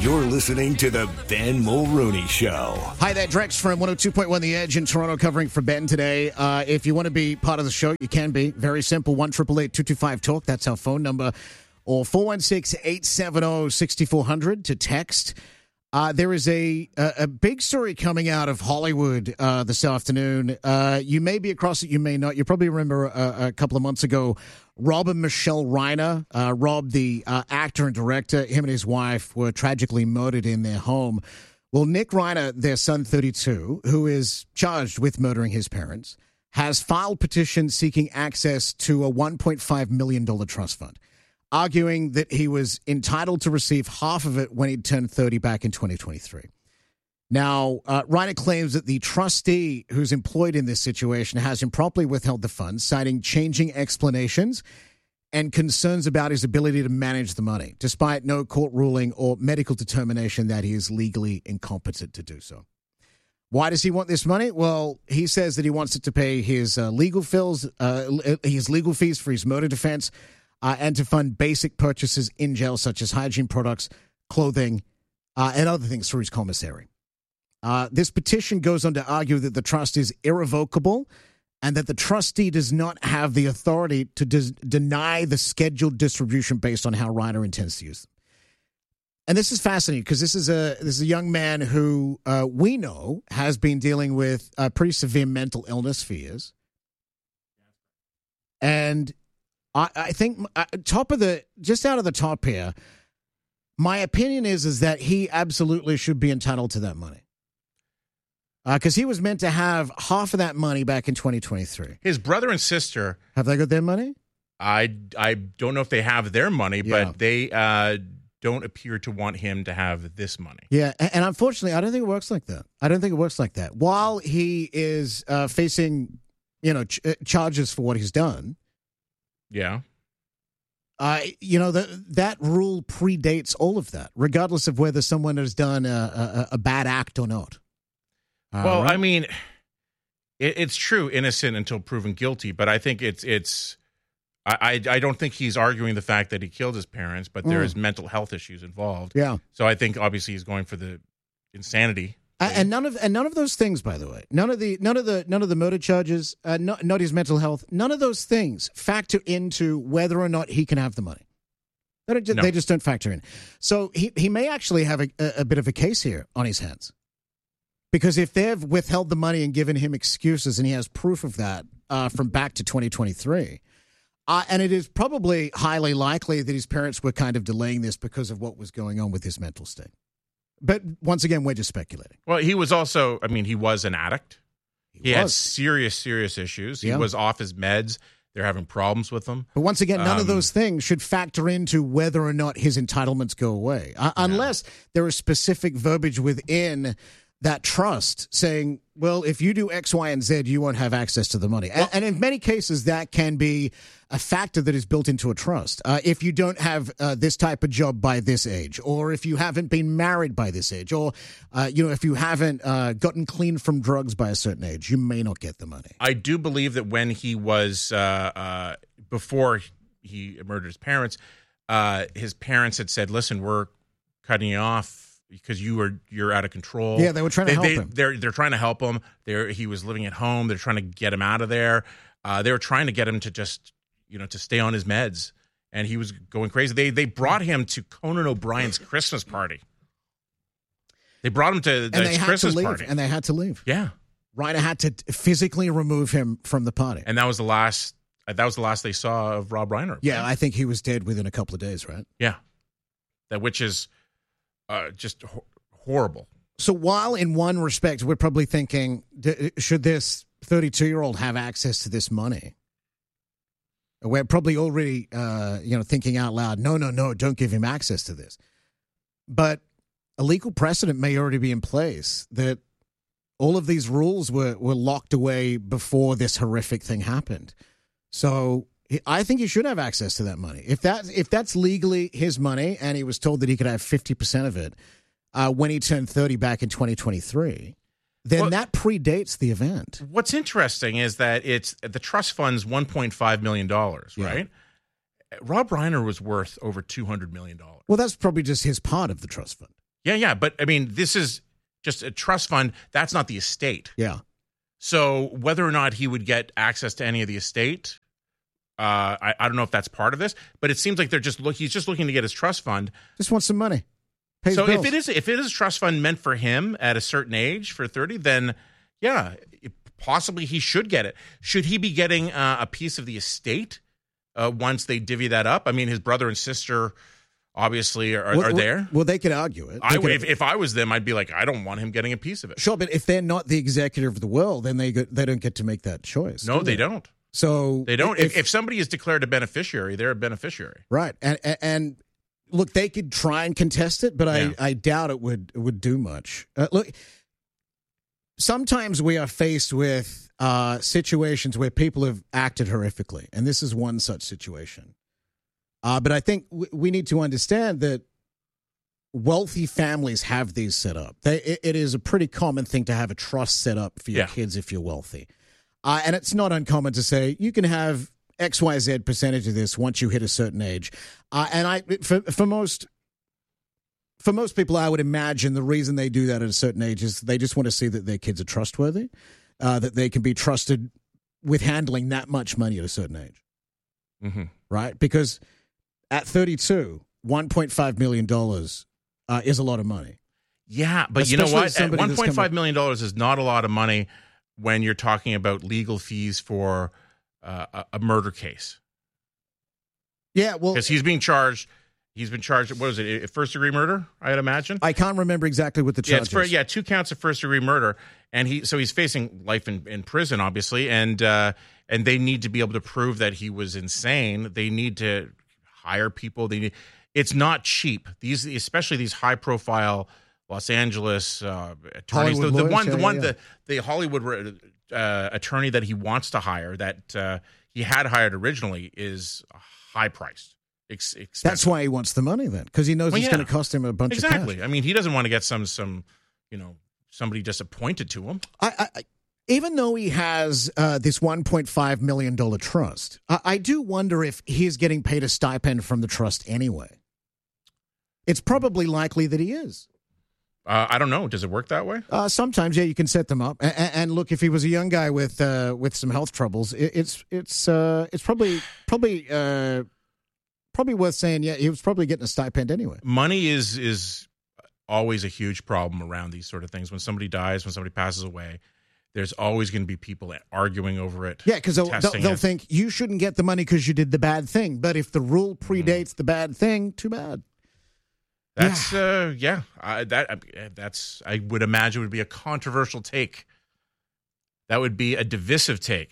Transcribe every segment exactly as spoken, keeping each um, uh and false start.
You're listening to the Ben Mulrooney Show. Hi there, Drex from one oh two point one The Edge in Toronto, covering for Ben today. Uh, if you want to be part of the show, you can be. Very simple, one eight eight eight, two two five, talk. That's our phone number. Or four one six, eight seven zero, six four zero zero to text. Uh, there is a, a a big story coming out of Hollywood uh, this afternoon. Uh, you may be across it, you may not. You probably remember a, a couple of months ago, Rob and Michelle Reiner, uh, Rob, the uh, actor and director, him and his wife were tragically murdered in their home. Well, Nick Reiner, their son, thirty-two, who is charged with murdering his parents, has filed petitions seeking access to a one point five million dollars trust fund, arguing that he was entitled to receive half of it when he turned thirty back in twenty twenty-three. Now, uh, Reiner claims that the trustee who's employed in this situation has improperly withheld the funds, citing changing explanations and concerns about his ability to manage the money, despite no court ruling or medical determination that he is legally incompetent to do so. Why does he want this money? Well, he says that he wants it to pay his uh, legal fees, uh, his legal fees for his murder defense, Uh, and to fund basic purchases in jail, such as hygiene products, clothing, uh, and other things through his commissary. Uh, this petition goes on to argue that the trust is irrevocable and that the trustee does not have the authority to des- deny the scheduled distribution based on how Reiner intends to use them. And this is fascinating because this is a this is a young man who uh, we know has been dealing with uh, pretty severe mental illness fears. And I, I think uh, top of the, just out of the top here, my opinion is is that he absolutely should be entitled to that money. Because uh, he was meant to have half of that money back in twenty twenty-three. His brother and sister. Have they got their money? I, I don't know if they have their money, Yeah. but they uh, don't appear to want him to have this money. Yeah, and, and unfortunately, I don't think it works like that. I don't think it works like that. While he is uh, facing, you know, ch- charges for what he's done, Yeah. Uh, you know, the, that rule predates all of that, regardless of whether someone has done a, a, a bad act or not. Uh, Well, right? I mean, it, it's true, innocent until proven guilty, but I think it's, it's I, I, I don't think he's arguing the fact that he killed his parents, but there Mm. is mental health issues involved. Yeah. So I think obviously he's going for the insanity. Uh, and none of and none of those things, by the way, none of the none of the none of the murder charges, uh, not, not his mental health, none of those things factor into whether or not he can have the money. They, don't, No. they just don't factor in. So he he may actually have a, a, a bit of a case here on his hands, because if they've withheld the money and given him excuses, and he has proof of that uh, from back to twenty twenty-three, uh, and it is probably highly likely that his parents were kind of delaying this because of what was going on with his mental state. But once again, we're just speculating. Well, he was also, I mean, he was an addict. He, He had was. serious, serious issues. He Yeah. was off his meds. They're having problems with him. But once again, none of Um, those things should factor into whether or not his entitlements go away, uh, unless there is specific verbiage within that trust saying, well, if you do X, Y, and Z, you won't have access to the money. Well- and, and in many cases, that can be a factor that is built into a trust. Uh, if you don't have uh, this type of job by this age, or if you haven't been married by this age, or uh, you know, if you haven't uh, gotten clean from drugs by a certain age, you may not get the money. I do believe that when he was, uh, uh, before he murdered his parents, uh, his parents had said, listen, we're cutting you off because you were you're out of control. Yeah, they were trying to they, help they, him. They're they're trying to help him. They're, he was living at home. They're trying to get him out of there. Uh, they were trying to get him to just, you know, to stay on his meds, and he was going crazy. They they brought him to Conan O'Brien's Christmas party. They brought him to the And they had Christmas to leave. party. And they had to leave. Yeah, Reiner had to physically remove him from the party. and that was the last. That was the last they saw of Rob Reiner. Yeah, I think he was dead within a couple of days, right? Yeah, that which is uh, just ho- horrible. So while in one respect we're probably thinking, d- should this thirty-two-year-old have access to this money? We're probably already, uh, you know, thinking out loud, no, no, no, don't give him access to this. But a legal precedent may already be in place that all of these rules were, were locked away before this horrific thing happened. So I think he should have access to that money. If that if that's legally his money and he was told that he could have fifty percent of it uh, when he turned thirty back in twenty twenty-three, then Well- that predates the event. What's interesting is that it's the trust fund's one point five million dollars, Yeah. right? Rob Reiner was worth over two hundred million dollars. Well, that's probably just his part of the trust fund. Yeah, yeah. But, I mean, this is just a trust fund. That's not the estate. Yeah. So whether or not he would get access to any of the estate, uh, I, I don't know if that's part of this. But it seems like they're just look. He's just looking to get his trust fund. Just wants some money. Pays So bills. if it is if it is a trust fund meant for him at a certain age for thirty, then yeah, it, possibly he should get it. Should he be getting uh, a piece of the estate uh, once they divvy that up? I mean, his brother and sister obviously are, well, are there. Well, they could argue it. They I, could- if, if I was them, I'd be like, I don't want him getting a piece of it. Sure, but if they're not the executor of the will, then they go, they don't get to make that choice. No, do they don't. So They don't. If, if somebody is declared a beneficiary, they're a beneficiary. right, and, and and look, they could try and contest it, but I, Yeah. I doubt it would it would do much. Uh, look, sometimes we are faced with uh, situations where people have acted horrifically, and this is one such situation. Uh, but I think w- we need to understand that wealthy families have these set up. They, it, it is a pretty common thing to have a trust set up for your Yeah. kids if you're wealthy. Uh, and it's not uncommon to say you can have X Y Z percentage of this once you hit a certain age. Uh, and I, for, for most, for most people, I would imagine the reason they do that at a certain age is they just want to see that their kids are trustworthy, uh, that they can be trusted with handling that much money at a certain age. Mm-hmm. Right? Because at thirty-two, one point five million dollars uh, is a lot of money. Yeah, but you know Especially what? At somebody one that's point five come- million dollars is not a lot of money when you're talking about legal fees for uh, a, a murder case. Yeah, well, Because he's being charged. He's been charged. What is it? First degree murder, I'd imagine. I can't remember exactly what the Yeah, charge it's for is. yeah, two counts of first degree murder, and he so he's facing life in, in prison, obviously, and uh, and they need to be able to prove that he was insane. They need to hire people. They need. It's not cheap. These, especially these high profile Los Angeles uh, attorneys. Hollywood the, the lawyers, one, yeah, the yeah, one, yeah. the the Hollywood uh, attorney that he wants to hire, that uh, he had hired originally, is high priced. Ex- expensive. That's why he wants the money then, because he knows Well, it's yeah. going to cost him a bunch of Exactly. cash. I mean, he doesn't want to get some some you know somebody just appointed to him. I, I, I- even though he has uh, this one point five million dollars trust, I, I do wonder if he's getting paid a stipend from the trust anyway. It's probably likely that he is. Uh, I don't know. Does it work that way? Uh, sometimes, yeah, you can set them up. And, and look, if he was a young guy with uh, with some health troubles, it, it's it's uh, it's probably probably uh, probably worth saying. Yeah, he was probably getting a stipend anyway. Money is is always a huge problem around these sort of things. When somebody dies, when somebody passes away, there's always going to be people arguing over it. Yeah, because they'll, they'll, testing they'll it. think you shouldn't get the money because you did the bad thing. But if the rule predates the bad thing, too bad. That's uh, yeah. I, that uh, that's I would imagine would be a controversial take. That would be a divisive take.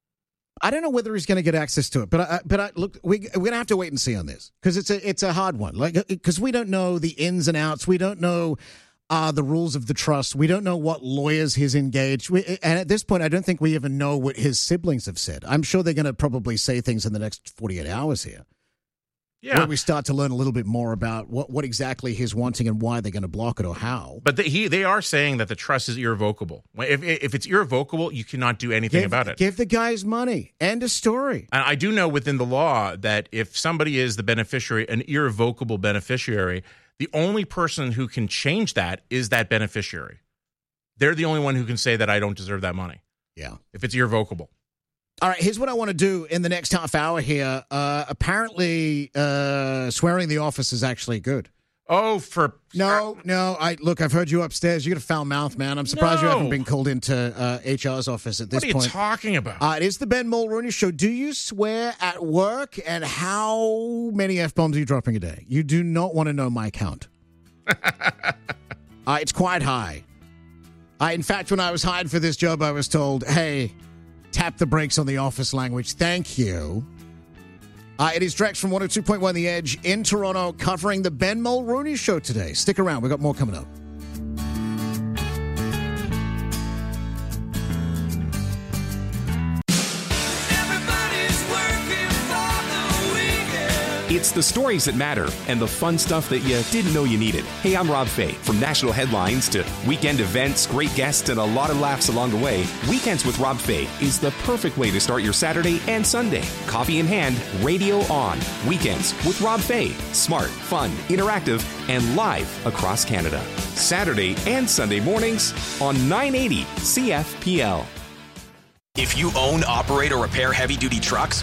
I don't know whether he's going to get access to it, but I, but I, look, we, we're going to have to wait and see on this because it's a it's a hard one. Like because we don't know the ins and outs, we don't know uh, the rules of the trust, we don't know what lawyers he's engaged. We, and at this point, I don't think we even know what his siblings have said. I'm sure they're going to probably say things in the next forty-eight hours here, Yeah, where we start to learn a little bit more about what what exactly he's wanting and why they're going to block it or how. but the, he they are saying that the trust is irrevocable. If if it's irrevocable, you cannot do anything Give, about it. give the guys money. End of story. And I do know within the law that if somebody is the beneficiary, an irrevocable beneficiary, the only person who can change that is that beneficiary. They're the only one who can say that I don't deserve that money Yeah. if it's irrevocable. All right, here's what I want to do in the next half hour here. Uh, apparently, uh, swearing the office is actually good. Oh, for No, no. I look. I've heard you upstairs. You got a foul mouth, man. I'm surprised you No. haven't been called into uh, H R's office at this What are you point. talking about? Uh, it is the Ben Mulrooney Show. Do you swear at work, and how many F bombs are you dropping a day? You do not want to know my count. uh, it's quite high. Uh, in fact, when I was hired for this job, I was told, "Hey, tap the brakes on the office language. Thank you." Uh, it is Drex from one oh two point one The Edge in Toronto covering the Ben Mulrooney Show today. Stick around. We've got more coming up. Everybody's working for the weekend. It's the stories that matter and the fun stuff that you didn't know you needed. Hey, I'm Rob Fay. From national headlines to weekend events, great guests, and a lot of laughs along the way, Weekends with Rob Fay is the perfect way to start your Saturday and Sunday. Coffee in hand, radio on. Weekends with Rob Fay. Smart, fun, interactive, and live across Canada. Saturday and Sunday mornings on nine eighty C F P L. If you own, operate, or repair heavy-duty trucks,